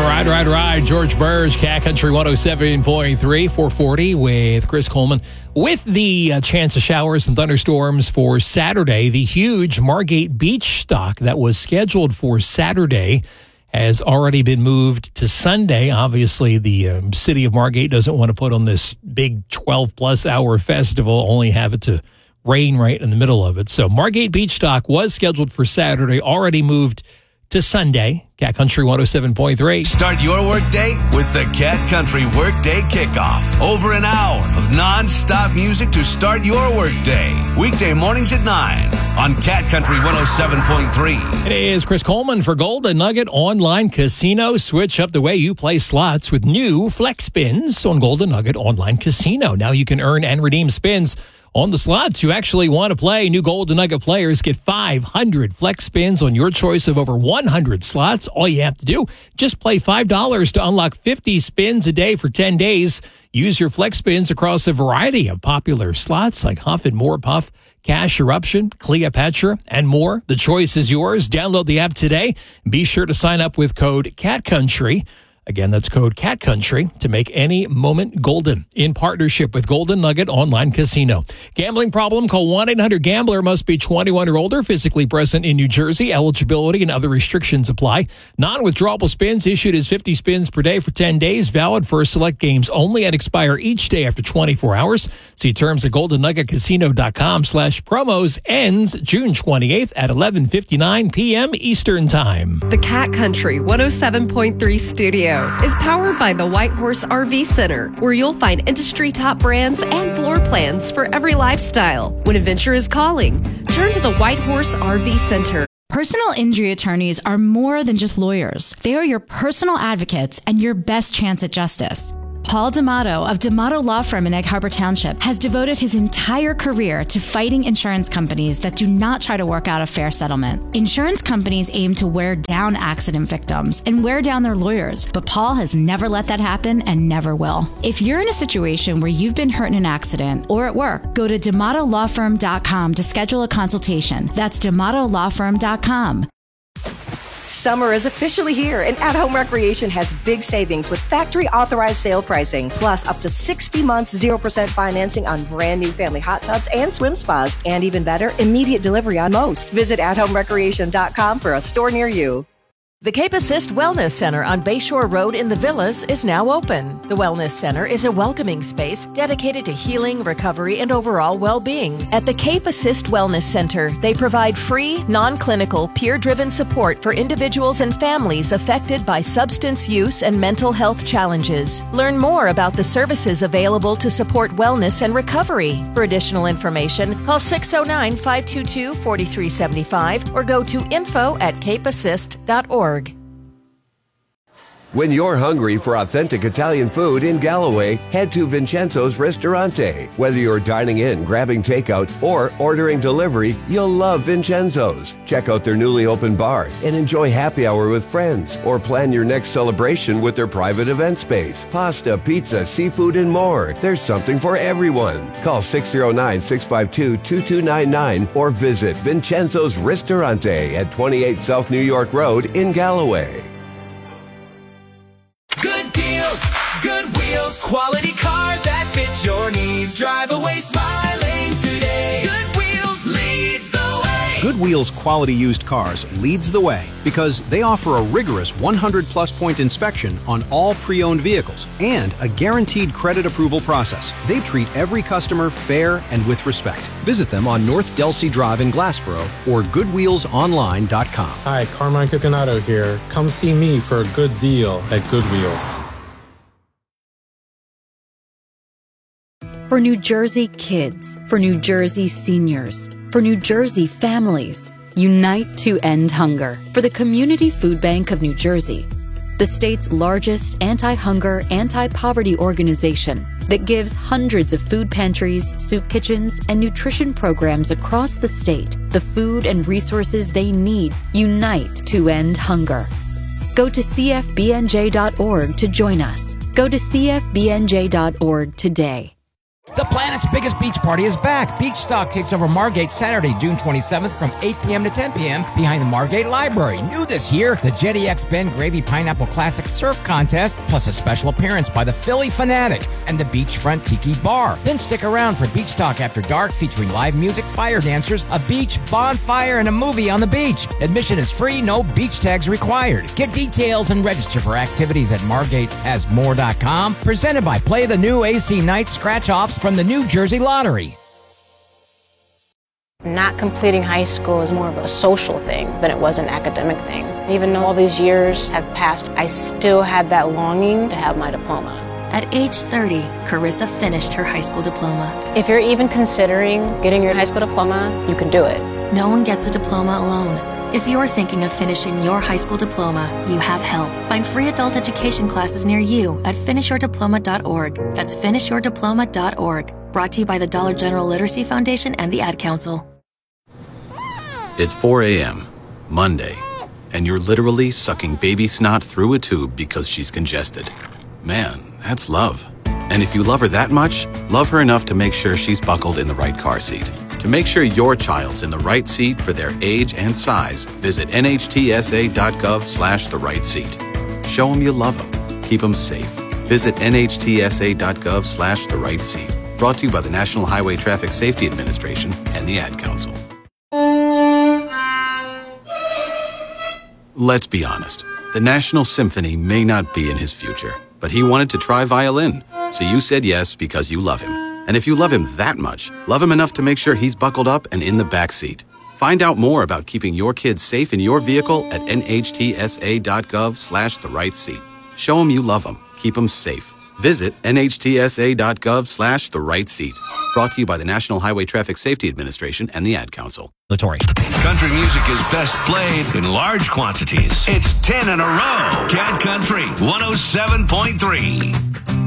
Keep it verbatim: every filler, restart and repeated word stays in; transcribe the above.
Ride, Ride, Ride. George Burge, Cat Country one oh seven point three, four forty with Chris Coleman. With the uh, chance of showers and thunderstorms for Saturday, the huge Margate Beach stock that was scheduled for Saturday has already been moved to Sunday. Obviously, the um, city of Margate doesn't want to put on this big twelve-plus hour festival, only have it to rain right in the middle of it. So Margate Beach stock was scheduled for Saturday, already moved to Sunday. Cat Country one oh seven point three. Start your workday with the Cat Country Workday Kickoff. Over an hour of non-stop music to start your workday. Weekday mornings at nine on Cat Country one oh seven point three. It is Chris Coleman for Golden Nugget Online Casino. Switch up the way you play slots with new Flex Spins on Golden Nugget Online Casino. Now you can earn and redeem spins on the slots you actually want to play. New Golden Nugget players get five hundred flex spins on your choice of over one hundred slots. All you have to do, just play five dollars to unlock fifty spins a day for ten days. Use your flex spins across a variety of popular slots like Huff and More Puff, Cash Eruption, Cleopatra, and more. The choice is yours. Download the app today. Be sure to sign up with code CATCountry. Again, that's code CATCountry to make any moment golden in partnership with Golden Nugget Online Casino. Gambling problem? Call one eight hundred gambler. Must be twenty-one or older, physically present in New Jersey. Eligibility and other restrictions apply. Non-withdrawable spins issued as fifty spins per day for ten days. Valid for select games only and expire each day after twenty-four hours. See terms at golden nugget casino dot com slash promos. Ends June twenty-eighth at eleven fifty-nine p.m. Eastern Time. The Cat Country one oh seven point three studio is powered by the White Horse R V Center, where you'll find industry top brands and floor plans for every lifestyle. When adventure is calling, turn to the White Horse R V Center. Personal injury attorneys are more than just lawyers. They are your personal advocates and your best chance at justice. Paul D'Amato of D'Amato Law Firm in Egg Harbor Township has devoted his entire career to fighting insurance companies that do not try to work out a fair settlement. Insurance companies aim to wear down accident victims and wear down their lawyers, but Paul has never let that happen and never will. If you're in a situation where you've been hurt in an accident or at work, go to D'Amato Law Firm dot com to schedule a consultation. That's D'Amato Law Firm dot com. Summer is officially here, and At Home Recreation has big savings with factory authorized sale pricing, plus up to sixty months, zero percent financing on brand new family hot tubs and swim spas, and even better, immediate delivery on most. Visit at home recreation dot com for a store near you. The Cape Assist Wellness Center on Bayshore Road in the Villas is now open. The Wellness Center is a welcoming space dedicated to healing, recovery, and overall well-being. At the Cape Assist Wellness Center, they provide free, non-clinical, peer-driven support for individuals and families affected by substance use and mental health challenges. Learn more about the services available to support wellness and recovery. For additional information, call six oh nine, five two two, four three seven five or go to info at cape assist dot org. When you're hungry for authentic Italian food in Galloway, head to Vincenzo's Ristorante. Whether you're dining in, grabbing takeout, or ordering delivery, you'll love Vincenzo's. Check out their newly opened bar and enjoy happy hour with friends, or plan your next celebration with their private event space. Pasta, pizza, seafood, and more. There's something for everyone. Call six oh nine, six five two, two two nine nine or visit Vincenzo's Ristorante at twenty-eight South New York Road in Galloway. Good deals, good wheels, quality cars that fit your needs. Drive away smiling today. Good Wheels leads the way. Good Wheels quality used cars leads the way because they offer a rigorous one hundred plus point inspection on all pre-owned vehicles and a guaranteed credit approval process. They treat every customer fair and with respect. Visit them on North Delsey Drive in Glassboro or good wheels online dot com. Hi, Carmine Coconato here. Come see me for a good deal at Good Wheels. For New Jersey kids, for New Jersey seniors, for New Jersey families, unite to end hunger. For the Community Food Bank of New Jersey, the state's largest anti-hunger, anti-poverty organization that gives hundreds of food pantries, soup kitchens, and nutrition programs across the state the food and resources they need. Unite to end hunger. Go to c f b n j dot org to join us. Go to c f b n j dot org today. The planet's biggest beach party is back. Beach Talk takes over Margate Saturday, June twenty-seventh from eight p.m. to ten p.m. behind the Margate Library. New this year, the Jetty X Ben Gravy Pineapple Classic Surf Contest, plus a special appearance by the Philly Fanatic and the Beachfront Tiki Bar. Then stick around for Beach Talk After Dark featuring live music, fire dancers, a beach bonfire, and a movie on the beach. Admission is free, no beach tags required. Get details and register for activities at margate has more dot com. Presented by Play the New A C Night Scratch-Offs from the New Jersey Lottery. Not completing high school is more of a social thing than it was an academic thing. Even though all these years have passed, I still had that longing to have my diploma. At age thirty, Carissa finished her high school diploma. If you're even considering getting your high school diploma, you can do it. No one gets a diploma alone. If you're thinking of finishing your high school diploma, you have help. Find free adult education classes near you at finish your diploma dot org. That's finish your diploma dot org. Brought to you by the Dollar General Literacy Foundation and the Ad Council. It's four a.m., Monday, and you're literally sucking baby snot through a tube because she's congested. Man, that's love. And if you love her that much, love her enough to make sure she's buckled in the right car seat. To make sure your child's in the right seat for their age and size, visit N H T S A dot gov slash the right seat. Show them you love them. Keep them safe. Visit N H T S A dot gov slash the right seat. Brought to you by the National Highway Traffic Safety Administration and the Ad Council. Let's be honest. The National Symphony may not be in his future, but he wanted to try violin. So you said yes because you love him. And if you love him that much, love him enough to make sure he's buckled up and in the back seat. Find out more about keeping your kids safe in your vehicle at N H T S A dot gov slash the right seat. Show them you love them. Keep them safe. Visit N H T S A dot gov slash the right seat. Brought to you by the National Highway Traffic Safety Administration and the Ad Council. Latory. Country music is best played in large quantities. It's ten in a row. Cat Country one oh seven point three.